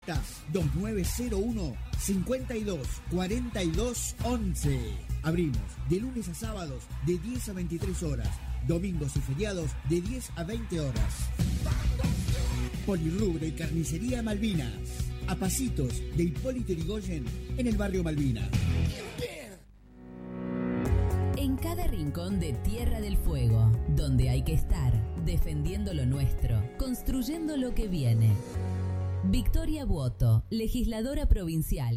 Contacta 2901 52 42 11. Abrimos de lunes a sábados de 10 a 23 horas, domingos y feriados de 10 a 20 horas. Polirrubro y Carnicería Malvinas, a pasitos de Hipólito Yrigoyen en el barrio Malvinas. En cada rincón de Tierra del Fuego, donde hay que estar, defendiendo lo nuestro, construyendo lo que viene. Victoria Buoto, legisladora provincial.